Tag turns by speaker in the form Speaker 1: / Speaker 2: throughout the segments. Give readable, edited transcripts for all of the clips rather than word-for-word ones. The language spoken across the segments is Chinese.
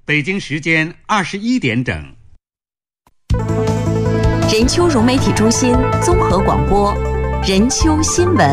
Speaker 1: 北京时间21点整。
Speaker 2: 任丘融媒体中心综合广播，任丘新闻。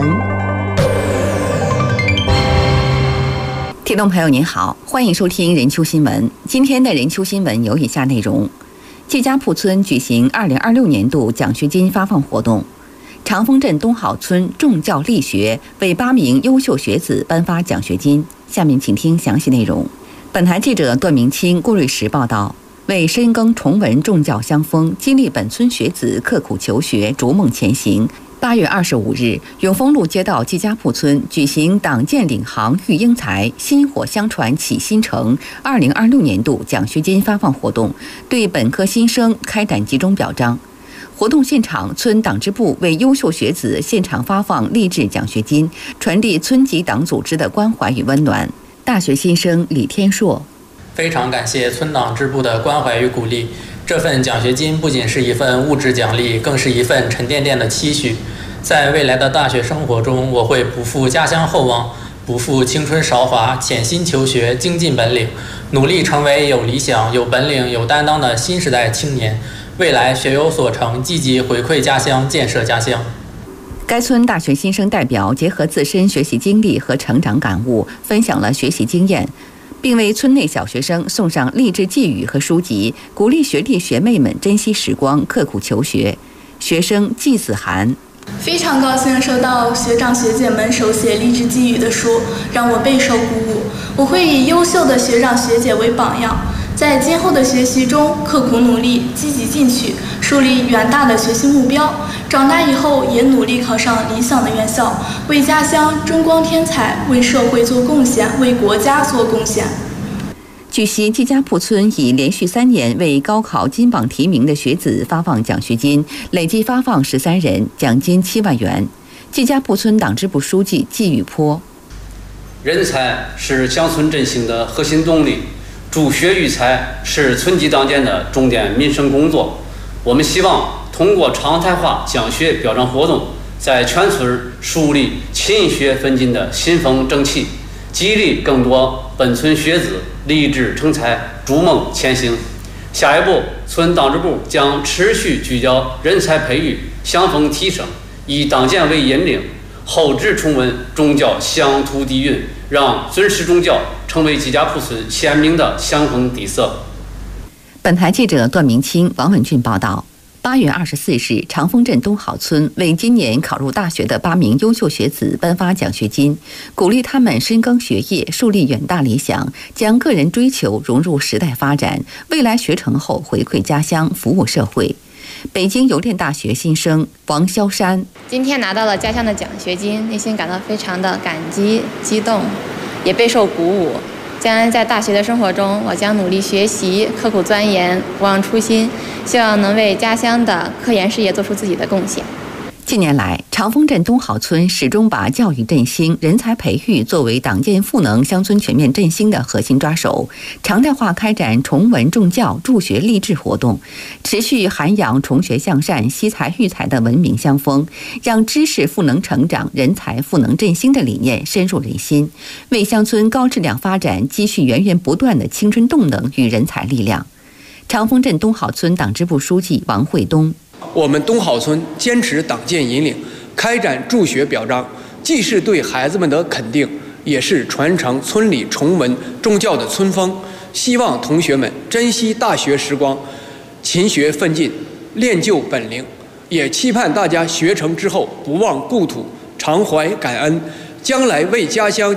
Speaker 2: 听众朋友您好，欢迎收听任丘新闻。今天的任丘新闻有以下内容：季家铺村举行2026年度奖学金发放活动，长丰镇东好村重教力学为8名优秀学子颁发奖学金。下面请听详细内容。本台记者段明清、郭瑞石报道。为深耕崇文重教乡风，激励本村学子刻苦求学，逐梦前行。8月25日，永丰路街道季家铺村举行党建领航育英才，薪火相传启新城2026年度奖学金发放活动，对本科新生开展集中表彰。活动现场，村党支部为优秀学子现场发放励志奖学金，传递村级党组织的关怀与温暖。大学新生李天硕。
Speaker 3: 非常感谢村党支部的关怀与鼓励，这份奖学金不仅是一份物质奖励，更是一份沉甸甸的期许。在未来的大学生活中，我会不负家乡厚望，不负青春韶华，潜心求学，精进本领，努力成为有理想、有本领、有担当的新时代青年。未来学有所成，积极回馈家乡，建设家乡。
Speaker 2: 该村大学新生代表结合自身学习经历和成长感悟，分享了学习经验，并为村内小学生送上励志寄语和书籍，鼓励学弟学妹们珍惜时光，刻苦求学。学生季子涵：
Speaker 4: 非常高兴收到学长学姐们手写励志寄语的书，让我备受鼓舞。我会以优秀的学长学姐为榜样，在今后的学习中刻苦努力，积极进取，树立远大的学习目标。长大以后也努力考上理想的院校，为家乡争光添彩，为社会做贡献，为国家做贡献。
Speaker 2: 据悉，季家铺村已连续3年为高考金榜题名的学子发放奖学金，累计发放13人，奖金7万元。季家铺村党支部书记季宇坡：
Speaker 5: 人才是乡村振兴的核心动力，助学育才是村级党建的重点民生工作。我们希望通过常态化奖学表彰活动，在全村树立勤学奋进的新风正气，激励更多本村学子立志成才，逐梦前行。下一步，村党支部将持续聚焦人才培育、乡风提升，以党建为引领，厚植崇文重教乡土底蕴，让尊师重教成为季家铺村鲜明的乡风底色。
Speaker 2: 本台记者段明清、王文俊报道。8月24日，长丰镇东好村为今年考入大学的8名优秀学子颁发奖学金，鼓励他们深耕学业，树立远大理想，将个人追求融入时代发展，未来学成后回馈家乡，服务社会。北京邮电大学新生王潇山：
Speaker 6: 今天拿到了家乡的奖学金，内心感到非常的感激、激动，也备受鼓舞。将来在大学的生活中，我将努力学习，刻苦钻研，不忘初心，希望能为家乡的科研事业做出自己的贡献。
Speaker 2: 近年来，长丰镇东好村始终把教育振兴、人才培育作为党建赋能乡村全面振兴的核心抓手，常态化开展崇文重教、助学励志活动，持续涵养崇学向善、惜才育才的文明乡风，让知识赋能成长、人才赋能振兴的理念深入人心，为乡村高质量发展积蓄源源不断的青春动能与人才力量。长丰镇东好村党支部书记王惠东：
Speaker 7: 我们东好村坚持党建引领，开展助学表彰，既是对孩子们的肯定，也是传承村里崇文重教的村风。希望同学们珍惜大学时光，勤学奋进，练就本领。也期盼大家学成之后不忘故土，常怀感恩，将来为家乡